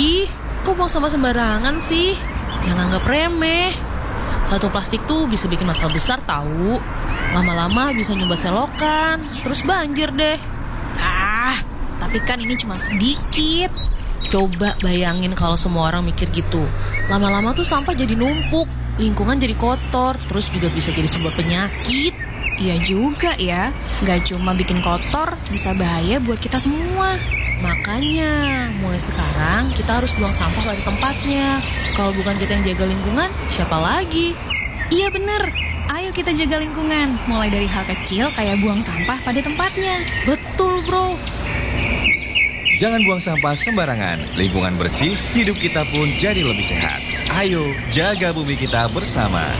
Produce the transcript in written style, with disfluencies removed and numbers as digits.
Ih, kok buang sampah sembarangan sih? Jangan anggap remeh. Satu plastik tuh bisa bikin masalah besar tahu. Lama-lama bisa nyumbat selokan, terus banjir deh. Ah, tapi kan ini cuma sedikit. Coba bayangin kalau semua orang mikir gitu. Lama-lama tuh sampah jadi numpuk, lingkungan jadi kotor, terus juga bisa jadi sumber penyakit. Iya juga ya, gak cuma bikin kotor, bisa bahaya buat kita semua. Makanya, mulai sekarang kita harus buang sampah pada tempatnya. Kalau bukan kita yang jaga lingkungan, siapa lagi? Iya bener, ayo kita jaga lingkungan. Mulai dari hal kecil kayak buang sampah pada tempatnya. Betul bro. Jangan buang sampah sembarangan. Lingkungan bersih, hidup kita pun jadi lebih sehat. Ayo, jaga bumi kita bersama.